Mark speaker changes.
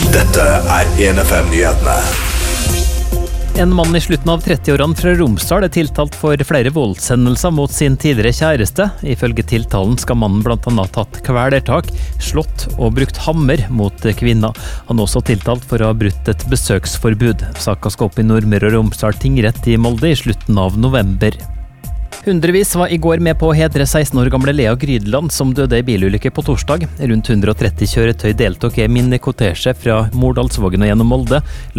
Speaker 1: Dette 1FM-nyhetene.
Speaker 2: En mann i slutten av 30-årene fra Romsdal tiltalt for flere voldshendelser mot sin tidligere kjæreste. Ifølge tiltalen skal mannen blant annet ha tatt kvelertak, slått og brukt hammer mot kvinner. Han er også tiltalt for å ha brutt et besøksforbud. Saken skal opp i Nordmøre og Romsdal tingrett i Molde i slutten av november. Hundrevis var i går med på å hedre 16 år gamle Lea Grydland, som døde i bilulykke på torsdag. Rundt 130 kjøretøy deltok i en minnekortesje fra Mordalsvågen og gjennom Molde.